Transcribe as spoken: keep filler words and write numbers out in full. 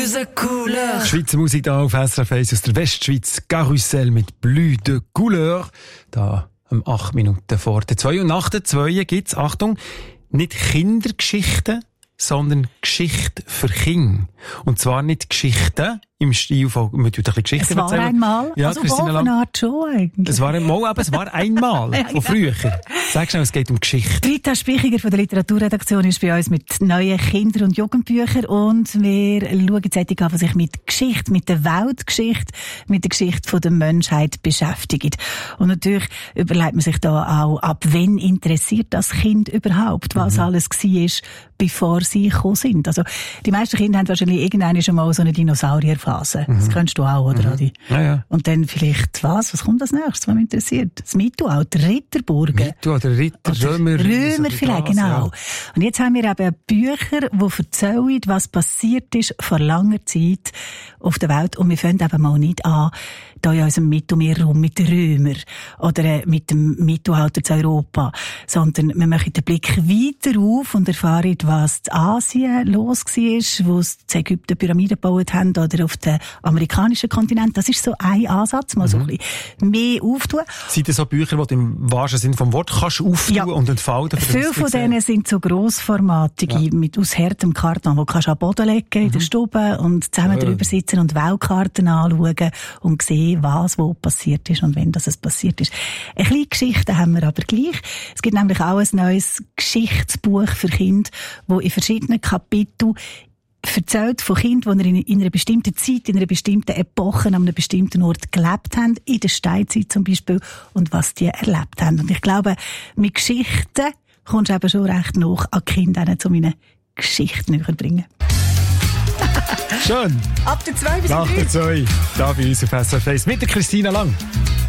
plus à couleur. Schweizer Musik da auf S R F eins aus der Westschweiz. Karussell mit Plus de Couleur. Da um acht Minuten vor der zwei. Und nach der zwei gibt's, Achtung, nicht Kindergeschichten, sondern Geschichte für Kinder. Und zwar nicht Geschichten im Stil von, man tut ein bisschen Geschichten es war erzählen. einmal, ja, also Christina auf eine Art schon eigentlich. Es war einmal, aber es war einmal, ja, von früher. Sag schnell, es geht um Geschichte. Rita Spichiger von der Literaturredaktion ist bei uns mit neuen Kinder- und Jugendbüchern und wir schauen jetzt an, die sich mit Geschichte, mit der Weltgeschichte, mit der Geschichte der Menschheit beschäftigt. Und natürlich überlegt man sich da auch, ab wann interessiert das Kind überhaupt, was mhm. alles war, bevor sie gekommen sind. Also, die meisten Kinder haben wahrscheinlich irgendwann schon mal so eine Dinosaurierphase. Mhm. Das kennst du auch, oder, mhm. Adi? Ja, ja. Und dann vielleicht, was? Was kommt als nächstes, was mich interessiert? Das Mittelalter, Ritterburgen. Mittelalter, Ritter, oder Römer. Römer vielleicht, genau. Ja. Und jetzt haben wir eben Bücher, die erzählen, was passiert ist vor langer Zeit auf der Welt. Und wir fangen eben mal nicht an, da in unserem Mittelmeerraum mit den Römern oder mit dem Mittelalter zu Europa, sondern wir machen den Blick weiter auf und erfahren, was in Asien los war, wo sie in Ägypten Pyramiden gebaut haben oder auf dem amerikanischen Kontinent. Das ist so ein Ansatz, mal mhm. so ein bisschen mehr auftun. Sind das so Bücher, die du im wahrsten Sinne vom Wort kannst auftun ja. und entfalten? Viele von denen sind so grossformatige, ja. mit aus härtem Karton, die kannst du am Boden legen in mhm. der Stube und zusammen ja. drüber sitzen und Weltkarten anschauen und sehen, was wo passiert ist und wenn das es passiert ist. Eine kleine Geschichte haben wir aber gleich. Es gibt nämlich auch ein neues Geschichtsbuch für Kinder, wo in verschiedenen Kapiteln erzählt von Kindern, die in einer bestimmten Zeit, in einer bestimmten Epoche, an einem bestimmten Ort gelebt haben, in der Steinzeit zum Beispiel, und was die erlebt haben. Und ich glaube, mit Geschichten kommst du eben schon recht nach an die Kinder, zu meinen Geschichten näher bringen. Schön. Ab der zwei bis Nach der zwei, da bei uns auf S R F eins mit der Christina Lang.